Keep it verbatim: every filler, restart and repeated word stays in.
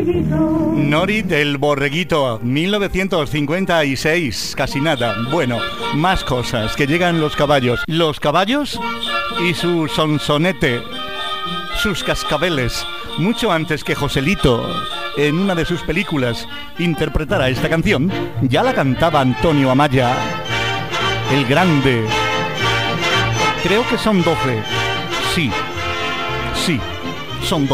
borreguito. Nori del Borreguito, mil novecientos cincuenta y seis, casi nada. Bueno, más cosas, que llegan los caballos. Los caballos y su sonsonete, sus cascabeles, mucho antes que Joselito, en una de sus películas, interpretara esta canción, ya la cantaba Antonio Amaya, el grande. Creo que son doce. Sí, sí, son doce.